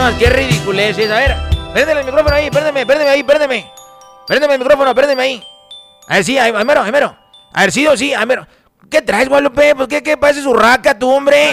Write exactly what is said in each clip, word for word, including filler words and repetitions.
más, qué ridiculez es. A ver, préndeme el micrófono ahí, préndeme, préndeme ahí, préndeme. Préndeme el micrófono, préndeme ahí. A ver, sí, ahí, ahí mero, ahí mero. A ver, sí o sí, ahí mero. ¿Qué traes, Guadalupe? Pues, ¿qué, qué parece su raca, tú, hombre?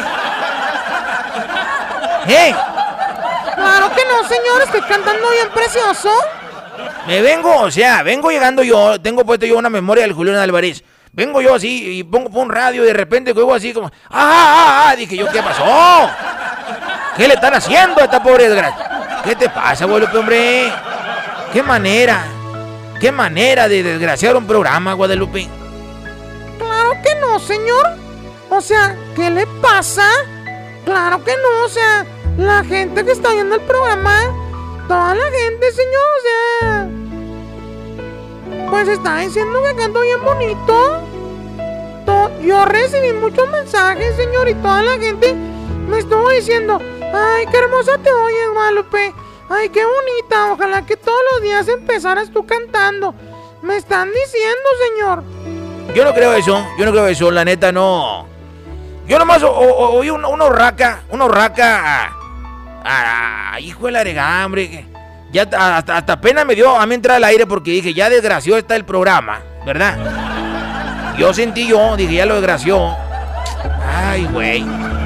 ¿Eh? Claro que no, señor, estoy cantando bien precioso. Me vengo, o sea, vengo llegando yo, tengo puesto yo una memoria del Julián Álvarez. Vengo yo así y pongo por un radio y de repente oigo así como... ¡Ah, ah, ah! Dije yo, ¿qué pasó? ¿Qué le están haciendo a esta pobre desgracia? ¿Qué te pasa, Guadalupe, hombre? ¿Qué manera? ¿Qué manera de desgraciar un programa, Guadalupe? Claro que no, señor. O sea, ¿qué le pasa? Claro que no, o sea, la gente que está viendo el programa, toda la gente, señor, o sea, pues está diciendo que canto bien bonito. To- Yo recibí muchos mensajes, señor, y toda la gente me estuvo diciendo, ay, qué hermosa te oyes, Guadalupe. Ay, qué bonita, ojalá que todos los días empezaras tú cantando. Me están diciendo, señor. Yo no creo eso, yo no creo eso, la neta no. Yo nomás oí una, una horraca, una horraca, a, a, a, hijo de la regambre, que ya hasta, hasta pena me dio a mí entrar al aire porque dije, ya desgració está el programa, ¿verdad? Yo sentí yo, dije, ya lo desgració. Ay, güey.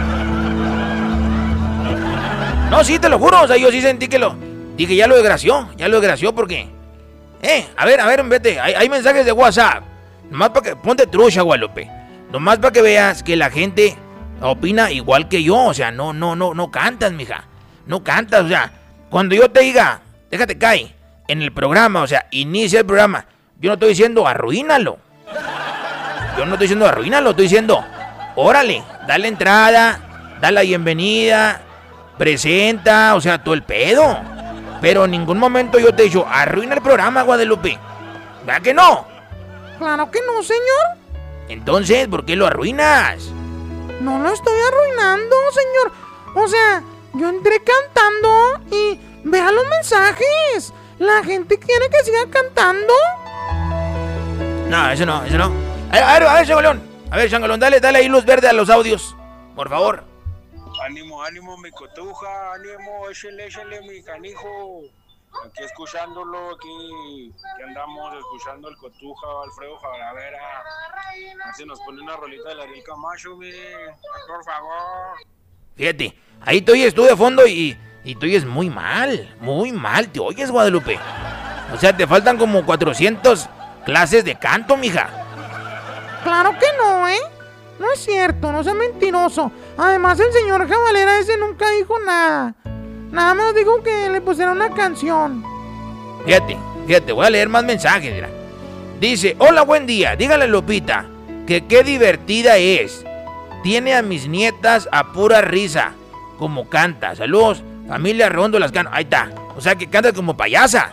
No, sí, te lo juro, o sea, yo sí sentí que lo... Dije, ya lo desgració, ya lo desgració porque... Eh, a ver, a ver, vete, hay, hay mensajes de WhatsApp. Nomás para que... Ponte trucha, Guadalupe. Nomás para que veas que la gente opina igual que yo. O sea, no, no, no, no cantas, mija. No cantas, o sea, cuando yo te diga, déjate caer en el programa, o sea, inicia el programa. Yo no estoy diciendo arruínalo. Yo no estoy diciendo arruínalo, estoy diciendo, órale, dale entrada, dale la bienvenida, presenta, o sea, todo el pedo. Pero en ningún momento yo te he dicho, arruina el programa, Guadalupe. ¿Verdad que no? Claro que no, señor. Entonces, ¿por qué lo arruinas? No lo estoy arruinando, señor. O sea, yo entré cantando y vea los mensajes. La gente quiere que siga cantando. No, eso no, eso no. A ver, a ver, a ver, Changalón. A ver, Changalón, dale, dale ahí luz verde a los audios. Por favor. Ánimo, ánimo, mi cotuja. Ánimo, échale, échale, mi canijo. Aquí escuchándolo, aquí, aquí andamos escuchando el Cotuja, Alfredo Javera. A ver si nos pone una rolita de la Ariel Camacho, mi, por favor. Fíjate, ahí te oyes tú de fondo y, y te oyes muy mal, muy mal, te oyes, Guadalupe. O sea, te faltan como cuatrocientas clases de canto, mija. Claro que no, ¿eh? No es cierto, no sea mentiroso. Además, el señor Jabalera ese nunca dijo nada. Nada más dijo que le pusiera una canción. Fíjate, fíjate, voy a leer más mensajes, mira. Dice, hola, buen día, dígale Lupita que qué divertida es. Tiene a mis nietas a pura risa, como canta. Saludos, familia Redondo Las Canas. Ahí está, o sea que canta como payasa.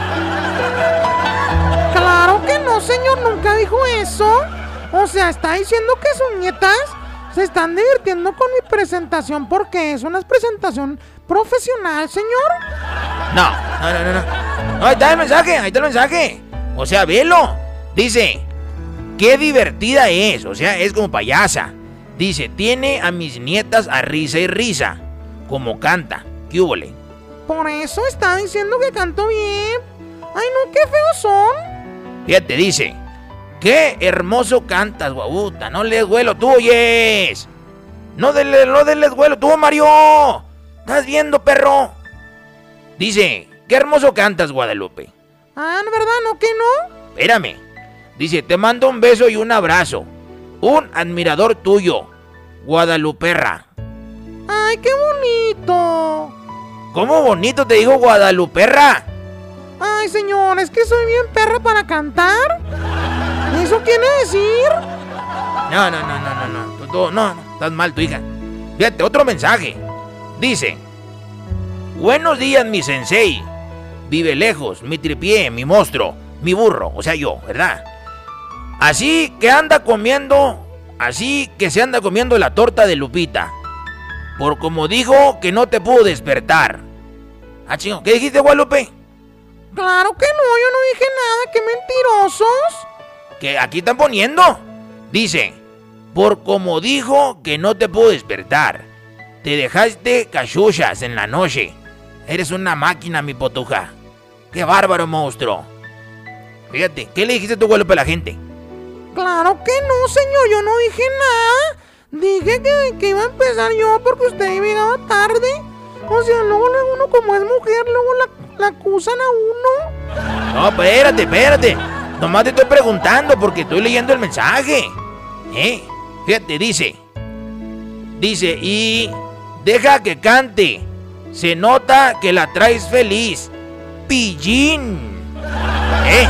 Claro que no, señor, nunca dijo eso. O sea, está diciendo que sus nietas se están divirtiendo con mi presentación porque es una presentación profesional, señor. No, no, no, no, no. No, ahí está el mensaje, ahí está el mensaje. O sea, velo. Dice, qué divertida es, o sea, es como payasa. Dice, tiene a mis nietas a risa y risa, como canta. ¿Qué húbole? Por eso está diciendo que canto bien. Ay, no, qué feos son. Fíjate, dice, qué hermoso cantas, guabuta. No les vuelo, tú oyes. No denle, no denles vuelo, tú, Mario. ¿Estás viendo, perro? Dice, qué hermoso cantas, Guadalupe. Ah, ¿verdad? ¿No que no? Espérame. Dice, te mando un beso y un abrazo. Un admirador tuyo, Guadaluperra. Ay, qué bonito. ¿Cómo bonito te digo, Guadaluperra? Ay, señor, es que soy bien perra para cantar. ¿Eso quiere decir? No, no, no, no, no, no. Tú, tú, no, no, estás mal, tu hija. Fíjate, otro mensaje. Dice, buenos días, mi sensei. Vive lejos, mi tripié, mi monstruo, mi burro, o sea yo, ¿verdad? Así que anda comiendo, así que se anda comiendo la torta de Lupita. Por como dijo que no te pudo despertar. Ah, chingo, ¿qué dijiste, Guadalupe? Claro que no, yo no dije nada, qué mentirosos. Que aquí están poniendo. Dice, por como dijo que no te pudo despertar. Te dejaste cachuchas en la noche. Eres una máquina, mi potuja. ¡Qué bárbaro, monstruo! Fíjate, ¿qué le dijiste tú, Guadalupe, a la gente? Claro que no, señor, yo no dije nada. Dije que, que iba a empezar yo porque usted llegaba tarde. O sea, luego, luego uno como es mujer, luego la, la acusan a uno. No, espérate, espérate. Nomás te estoy preguntando porque estoy leyendo el mensaje. ¿Eh? Fíjate, dice. Dice, y deja que cante. Se nota que la traes feliz. Pillín. ¿Eh?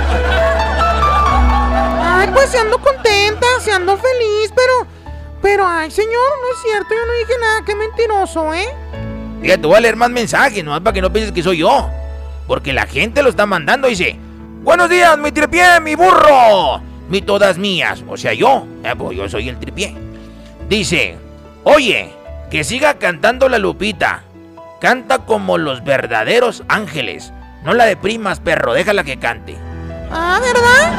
Ay, pues si ando contenta, si ando feliz, pero... Pero, ay, señor, no es cierto, yo no dije nada, qué mentiroso, ¿eh? Fíjate, voy a leer más mensajes, nomás para que no pienses que soy yo. Porque la gente lo está mandando, dice... Buenos días, mi tripié, mi burro. Mi todas mías, o sea, yo. Eh, pues yo soy el tripié. Dice... Oye, que siga cantando la Lupita. Canta como los verdaderos ángeles. No la deprimas, perro, déjala que cante. Ah, ¿verdad?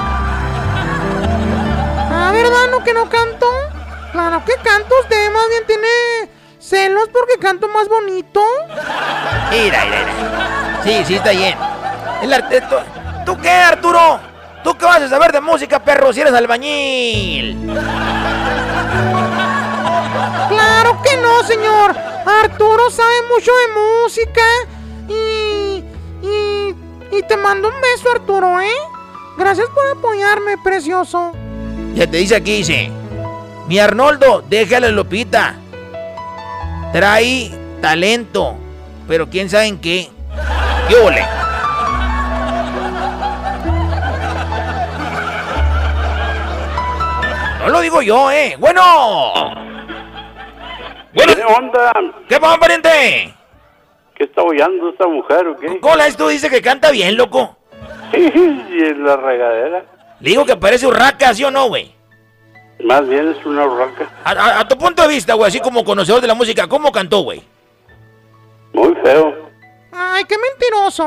Ah, ¿verdad? ¿No que no canto? Claro que canto, usted más bien tiene celos porque canto más bonito. Mira, mira, mira. Sí, sí, está bien. El arte... ¿Tú, ¿Tú qué, Arturo? ¿Tú qué vas a saber de música, perro, si eres albañil? Claro que no, señor. Arturo sabe mucho de música y... y... y te mando un beso, Arturo, ¿eh? Gracias por apoyarme, precioso. Ya te dice aquí, dice... Mi Arnoldo, déjale Lupita. Trae talento, pero quién sabe en qué. ¿Qué ole? No lo digo yo, eh. Bueno. Bueno. ¿Qué onda? ¿Qué pasa, pariente? ¿Qué está oyendo esta mujer o qué? ¿Cómo la es? Tú dices que canta bien, loco. Sí, y en la regadera. Le digo que parece urraca, ¿sí o no, güey? Más bien es una urraca. A, a, a tu punto de vista, güey, así como conocedor de la música, ¿cómo cantó, güey? Muy feo. Ay, qué mentiroso.